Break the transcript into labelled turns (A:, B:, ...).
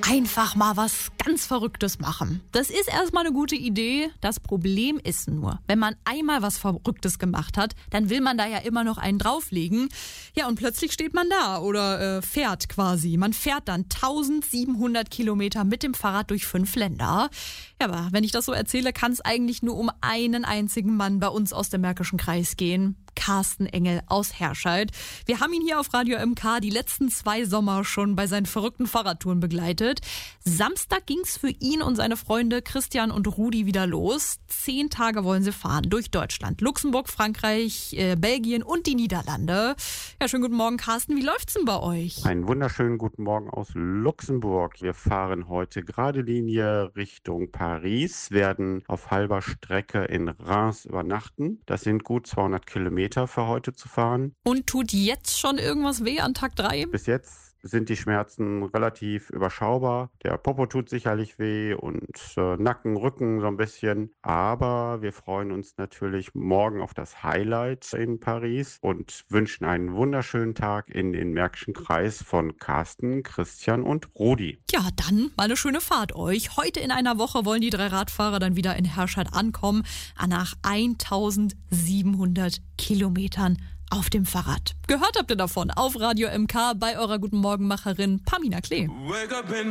A: Einfach mal was ganz Verrücktes machen. Das ist erstmal eine gute Idee. Das Problem ist nur, wenn man einmal was Verrücktes gemacht hat, dann will man da ja immer noch einen drauflegen. Ja, und plötzlich steht man da oder fährt quasi. Man fährt dann 1700 Kilometer mit dem Fahrrad durch 5 Länder. Ja, aber wenn ich das so erzähle, kann es eigentlich nur um einen einzigen Mann bei uns aus dem Märkischen Kreis gehen. Carsten Engel aus Herscheid. Wir haben ihn hier auf Radio MK die letzten 2 Sommer schon bei seinen verrückten Fahrradtouren begleitet. Samstag ging's für ihn und seine Freunde Christian und Rudi wieder los. 10 Tage wollen sie fahren durch Deutschland, Luxemburg, Frankreich, Belgien und die Niederlande. Ja, schönen guten Morgen, Carsten. Wie läuft's denn bei euch?
B: Einen wunderschönen guten Morgen aus Luxemburg. Wir fahren heute gerade Linie Richtung Paris, werden auf halber Strecke in Reims übernachten. Das sind gut 200 Kilometer für heute zu fahren.
A: Und tut jetzt schon irgendwas weh an Tag 3?
B: Bis jetzt sind die Schmerzen relativ überschaubar. Der Popo tut sicherlich weh und Nacken, Rücken so ein bisschen. Aber wir freuen uns natürlich morgen auf das Highlight in Paris und wünschen einen wunderschönen Tag in den Märkischen Kreis von Carsten, Christian und Rudi.
A: Ja, dann mal eine schöne Fahrt euch. Heute in einer Woche wollen die 3 Radfahrer dann wieder in Herscheid ankommen. Nach 1700 Kilometern auf dem Fahrrad. Gehört habt ihr davon auf Radio MK bei eurer Guten Morgenmacherin Pamina Klee.